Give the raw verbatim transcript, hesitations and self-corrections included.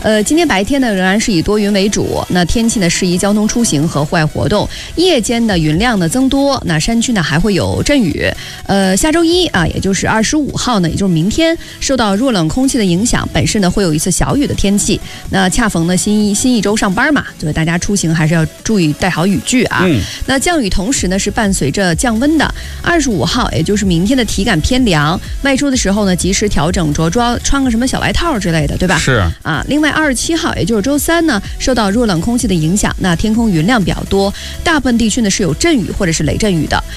呃，今天白天呢仍然是以多云为主，那天气呢适宜交通出行和户外活动。夜间的云量呢增多，那山区呢还会有阵雨。呃，下周一啊，也就是二十五号呢，也就是明天，受到弱冷空气的影响，本市呢会有一次小雨的天气。那恰逢呢新一新一周上班嘛，所以大家出行还是要注意带好雨具啊。嗯、那降雨同时呢是伴随着降温的。二十五号，也就是明天的体感偏凉，外出的时候呢及时调整着装，穿个什么小外套之类的，对吧？ 是啊。另外二十七号，也就是周三呢，受到弱冷空气的影响，那天空云量比较多，大部分地区呢是有阵雨或者是雷阵雨的。